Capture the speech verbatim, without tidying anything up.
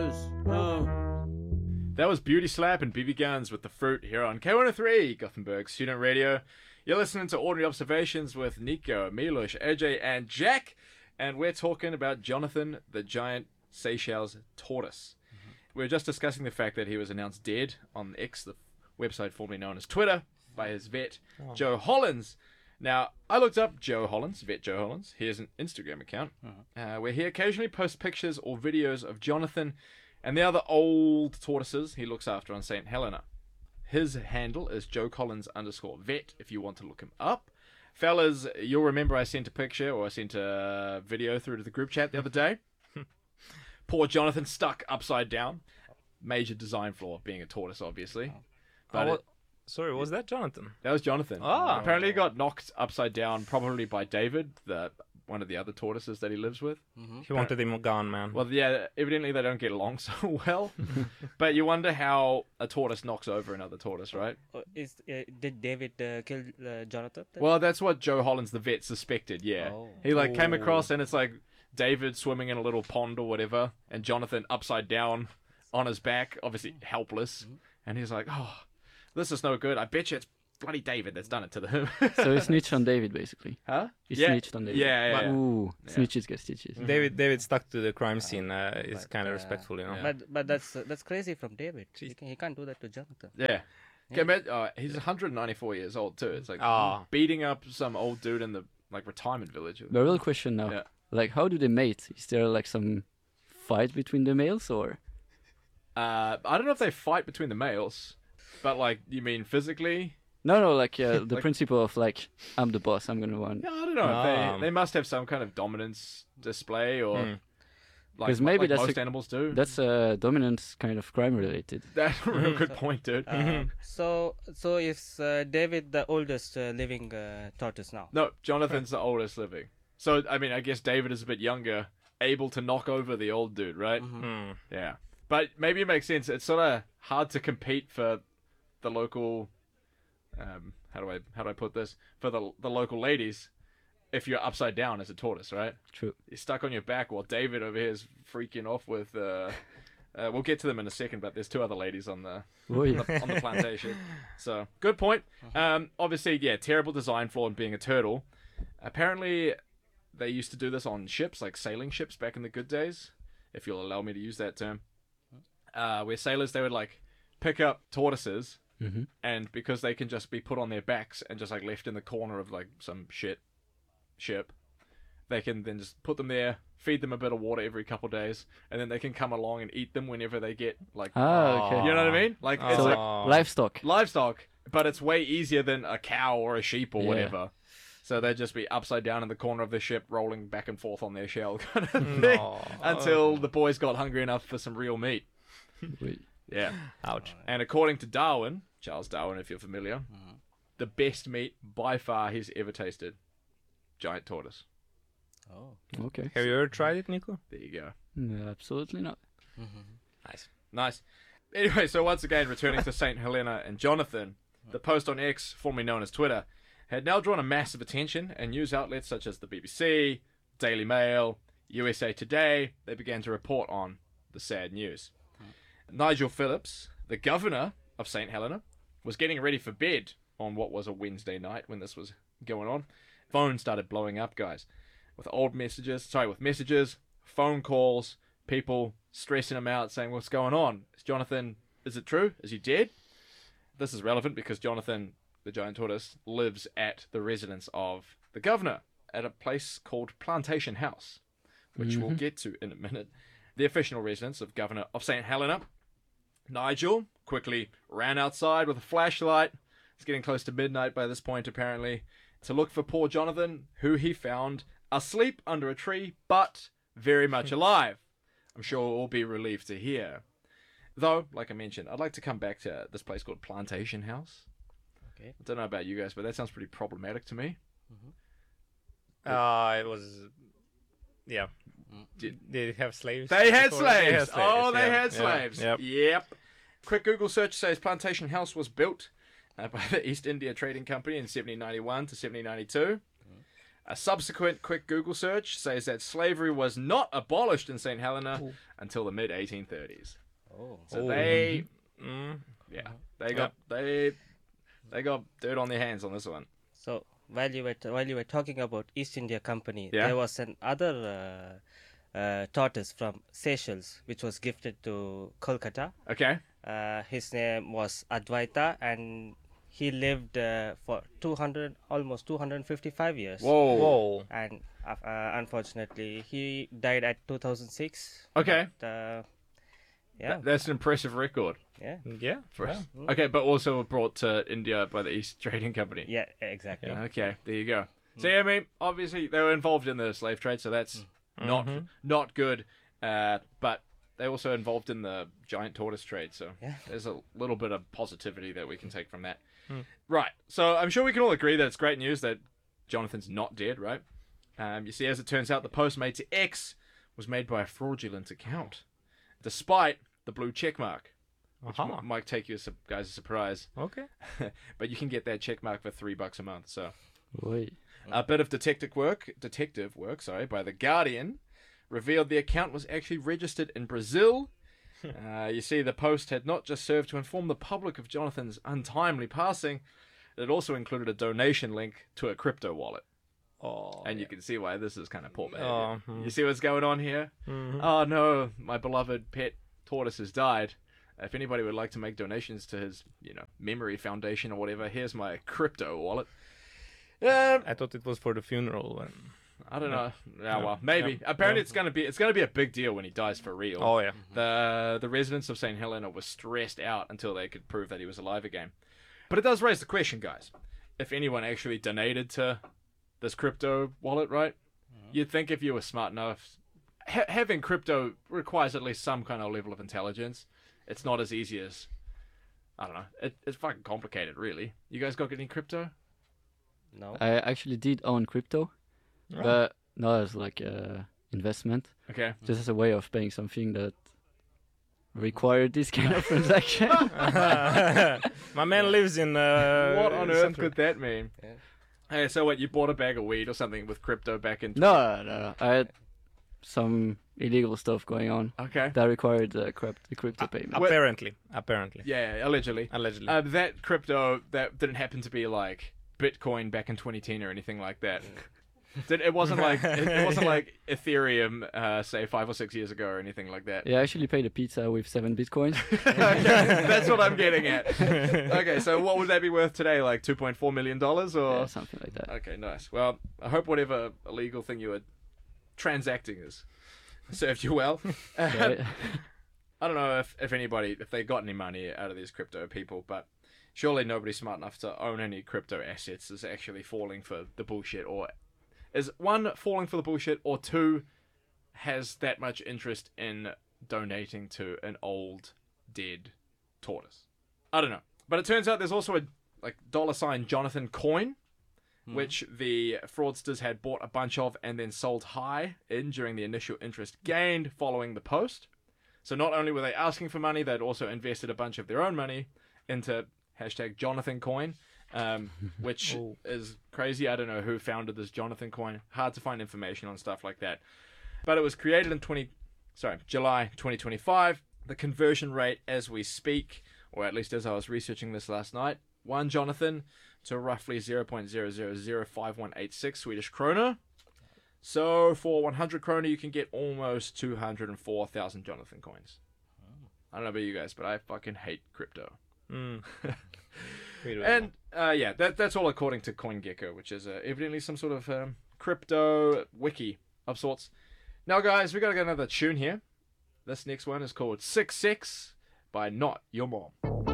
tortoise. Oh. That was Beauty Slap and B B Guns with The Fruit here on K one oh three, Gothenburg Student Radio. You're listening to Ordinary Observations with Nico, Milos, A J, and Jack. And we're talking about Jonathan, the giant Seychelles tortoise. Mm-hmm. We were just discussing the fact that he was announced dead on X, the website formerly known as Twitter, by his vet, oh. Joe Hollins. Now, I looked up Joe Hollins, vet Joe Hollins. He has an Instagram account uh-huh. uh, where he occasionally posts pictures or videos of Jonathan and the other old tortoises he looks after on Saint Helena. His handle is Joe Collins underscore vet if you want to look him up. Fellas, you'll remember I sent a picture or I sent a video through to the group chat the other day. Poor Jonathan stuck upside down. Major design flaw, being a tortoise, obviously. But oh, it, sorry, was that Jonathan? That was Jonathan. Oh. Apparently he got knocked upside down, probably by David, the one of the other tortoises that he lives with. Mm-hmm. He wanted him gone, man. Well, yeah, evidently they don't get along so well. But you wonder how a tortoise knocks over another tortoise, right? Uh, is uh, did David uh, kill uh, Jonathan? Then? Well, that's what Joe Hollins, the vet, suspected, yeah. Oh. He, like, Ooh. came across and it's like David swimming in a little pond or whatever, and Jonathan upside down on his back, obviously helpless. Mm-hmm. And he's like, oh, this is no good. I bet you it's bloody David that's done it to them. So he snitched on David, basically. Huh? He yeah. snitched on David. Yeah, yeah. yeah. Ooh, yeah. snitches get stitches. Mm-hmm. David David stuck to the crime scene. Uh, is kind of uh, respectful, you know. Yeah. But but that's uh, that's crazy from David. He, can, he can't do that to Jonathan. Yeah. yeah. Okay, uh, he's one hundred ninety-four years old too. It's like oh. beating up some old dude in the like retirement village. The real question now, yeah. like, how do they mate? Is there like some fight between the males or? Uh, I don't know if they fight between the males, but like, you mean physically? No, no, like uh, the like, principle of like, I'm the boss, I'm gonna win. Yeah, I don't know. Um, they they must have some kind of dominance display, or mm. like, maybe like that's most a, animals do. That's a dominant kind of crime related. That's a real good point, dude. Uh, so so is uh, David the oldest uh, living uh, tortoise now? No, Jonathan's the oldest living. So I mean, I guess David is a bit younger, able to knock over the old dude, right? Mm-hmm. Mm. Yeah, but maybe it makes sense. It's sort of hard to compete for the local. Um, how do I how do I put this for the the local ladies if you're upside down as a tortoise, right? True. You're stuck on your back while David over here is freaking off with. Uh, uh, we'll get to them in a second, but there's two other ladies on the, oh, yeah. on, the on the plantation. So good point. Um, obviously, yeah, terrible design flaw in being a turtle. Apparently, they used to do this on ships, like sailing ships back in the good days, if you'll allow me to use that term. Uh, where sailors, they would like pick up tortoises. Mm-hmm. And because they can just be put on their backs and just like left in the corner of like some shit ship, they can then just put them there, feed them a bit of water every couple of days, and then they can come along and eat them whenever they get like. Ah, okay. You know what I mean? Like it's so like livestock. Livestock, but it's way easier than a cow or a sheep or yeah. whatever. So they'd just be upside down in the corner of the ship, rolling back and forth on their shell, kind of thing, until the boys got hungry enough for some real meat. Wait. Yeah. Ouch. And according to Darwin, Charles Darwin, if you're familiar, Mm-hmm. the best meat by far he's ever tasted. Giant tortoise. Oh. Okay. Have you ever tried it, Nico? There you go. No, absolutely not. Mm-hmm. Nice. Nice. Anyway, so once again, returning to Saint Helena and Jonathan, the post on X, formerly known as Twitter, had now drawn a massive attention, and news outlets such as the B B C, Daily Mail, U S A Today, they began to report on the sad news. Nigel Phillips, the governor of Saint Helena, was getting ready for bed on what was a Wednesday night when this was going on. Phone started blowing up, guys, with old messages, sorry, with messages, phone calls, people stressing him out, saying, what's going on? Is Jonathan, is it true? Is he dead? This is relevant because Jonathan, the giant tortoise, lives at the residence of the governor at a place called Plantation House, which Mm-hmm. we'll get to in a minute. The official residence of Governor of Saint Helena. Nigel quickly ran outside with a flashlight. It's getting close to midnight by this point, apparently, to look for poor Jonathan, who he found asleep under a tree, but very much alive. I'm sure we'll all be relieved to hear. Though, like I mentioned, I'd like to come back to this place called Plantation House. Okay. I don't know about you guys, but that sounds pretty problematic to me. Mm-hmm. Uh, it was... Yeah. Did, Did it have slaves? They had before? slaves. They had slaves. Oh, they yeah. had slaves. Yep. Yep. Quick Google search says Plantation House was built uh, by the East India Trading Company in seventeen ninety-one to seventeen ninety-two. Mm. A subsequent quick Google search says that slavery was not abolished in Saint Helena Ooh. until the mid eighteen thirties. Oh. So Oh. they, Mm. yeah, they got they they got dirt on their hands on this one. So while you were t- while you were talking about East India Company, Yeah. there was an other uh, uh, tortoise from Seychelles which was gifted to Kolkata. Okay. Uh, his name was Advaita, and he lived uh, for two hundred, almost two hundred fifty-five years. Whoa. Whoa. And uh, uh, unfortunately, he died at two thousand six. Okay. But, uh, yeah, Th- That's an impressive record. yeah, Yeah. For yeah. Okay, but also brought to India by the East Trading Company. yeah, exactly. Okay, there you go. So yeah, I mean, obviously they were involved in the slave trade, so that's not Mhm. not good. Uh, but they also involved in the giant tortoise trade, so Yeah. there's a little bit of positivity that we can take from that. Hmm. Right. So I'm sure we can all agree that it's great news that Jonathan's not dead, right? Um, you see, as it turns out, the post made to X was made by a fraudulent account, despite the blue check mark, which Aha. m- might take you as a, guys a surprise. Okay. But you can get that check mark for three bucks a month. So Oi. a bit of detective work, detective work, sorry, by the Guardian, revealed the account was actually registered in Brazil. uh, you see, the post had not just served to inform the public of Jonathan's untimely passing, it also included a donation link to a crypto wallet. Oh. And you can see why this is kind of poor behavior. Oh, hmm. You see what's going on here? Mhm. Oh no, my beloved pet tortoise has died. If anybody would like to make donations to his, you know, memory foundation or whatever, here's my crypto wallet. Um, I thought it was for the funeral. And... I don't know. Yeah, No. well, maybe. Yeah. Apparently, Yeah. it's gonna be it's gonna be a big deal when he dies for real. Oh yeah. The the residents of Saint Helena were stressed out until they could prove that he was alive again. But it does raise the question, guys. If anyone actually donated to this crypto wallet, right? You'd think if you were smart enough, ha- having crypto requires at least some kind of level of intelligence. It's not as easy as I don't know. It, it's fucking complicated, really. You guys got any crypto? No. I actually did own crypto, Right. but not as like a investment, Okay. just as a way of paying something that required this kind of transaction. My man lives in. Uh, what on earth Central. could that mean? Yeah. Hey, so what? You bought a bag of weed or something with crypto back in? no, no, no. I had some illegal stuff going on Okay. that required the, crypt- the crypto payment. Well- Apparently. Apparently. Yeah, allegedly. Allegedly. Uh, that crypto that didn't happen to be like Bitcoin back in twenty ten or anything like that. Did, it wasn't like it, it wasn't like Ethereum, uh, say five or six years ago or anything like that. Yeah, I actually paid a pizza with seven bitcoins. Okay, that's what I'm getting at. Okay, so what would that be worth today? Like two point four million dollars or? Yeah, something like that. Okay, nice. Well, I hope whatever illegal thing you were transacting is served you well. Right? I don't know if, if anybody, if they got any money out of these crypto people, but surely nobody smart enough to own any crypto assets is actually falling for the bullshit, or is one, falling for the bullshit, or two, has that much interest in donating to an old, dead tortoise. I don't know. But it turns out there's also a like dollar sign Jonathan coin, which the fraudsters had bought a bunch of and then sold high in during the initial interest gained following the post. So not only were they asking for money, they'd also invested a bunch of their own money into hashtag Jonathan coin, um, which Oh. is crazy. I don't know who founded this Jonathan coin. Hard to find information on stuff like that. But it was created in twenty, sorry, July twenty twenty-five. The conversion rate as we speak, or at least as I was researching this last night, one Jonathan to roughly zero point zero zero zero five one eight six Swedish krona. So for one hundred krona, you can get almost two hundred four thousand Jonathan coins. I don't know about you guys, but I fucking hate crypto. Mm. We do And uh, yeah, that that's all according to CoinGecko, which is uh, evidently some sort of um, crypto wiki of sorts. Now, guys, we gotta get another tune here. This next one is called Six Six by Not Your Mom.